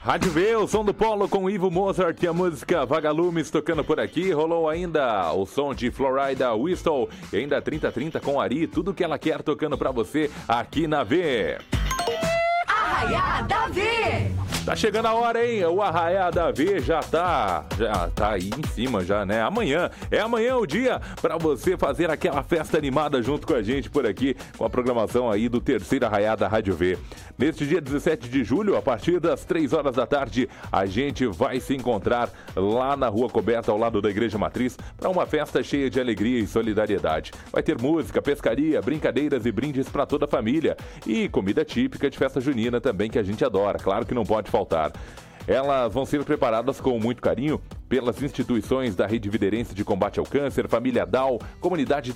Rádio V, o som do Polo com Ivo Mozart e a música Vagalumes tocando por aqui. Rolou ainda o som de Florida Whistle e ainda 3030 com Ari, tudo que ela quer tocando pra você aqui na V. Arraiá da V! Tá chegando a hora, hein? O Arraiá da V já tá aí em cima já, né? Amanhã o dia pra você fazer aquela festa animada junto com a gente por aqui, com a programação aí do terceiro Arraiá da Rádio V. Neste dia 17 de julho, a partir das 3 horas da tarde, a gente vai se encontrar lá na Rua Coberta, ao lado da Igreja Matriz, para uma festa cheia de alegria e solidariedade. Vai ter música, pescaria, brincadeiras e brindes para toda a família. E comida típica de festa junina também, que a gente adora, claro que não pode faltar. Elas vão ser preparadas com muito carinho pelas instituições da Rede Viderense de Combate ao Câncer, Família Down, Comunidade